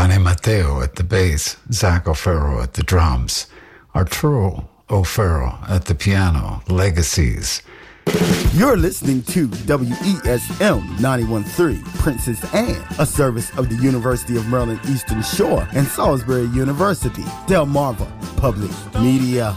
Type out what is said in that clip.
Yanni Matteo at the bass, Zach O'Farrell at the drums, Arturo O'Farrell at the piano, Legacies. You're listening to WESM 91.3 Princess Anne, a service of the University of Maryland Eastern Shore and Salisbury University, Delmarva Public Media.